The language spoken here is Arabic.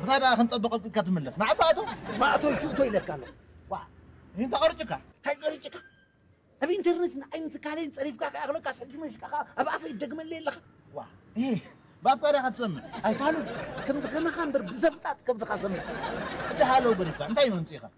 هذا خن طبق كتملس نعباتو ما توي لك قالوا وا انت قرجك هاي قريتك ابي انترنت عين تكالين صريف كاك اغلق اسجم مش كاك ابا في دغم لي لخ وا ايه بافكار ختصم اي فالو كم زخمه خان بزفتات كم تخصم انت حالو بريفا انت ينصيخه